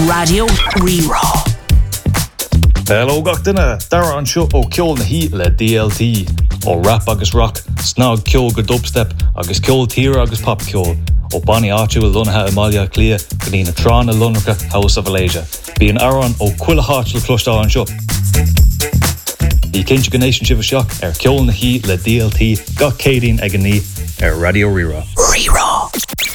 Radio Rerá. Hello gach duine, dara an seo ó ceol na hí le DLT, ó rap agus rock, snog ceol go dubstep, agus ceol tír agus pop ceol, ó Bonnie áitiú lunathe Amalia Clia, go ní na trán a lunracha House of Alasia. Bí an aran ó cuila háit le clostá an seo. Bí cinnte go nation sibh seach ceol na hí le DLT gach cédín ag an ní Radio Rerá. Rerá.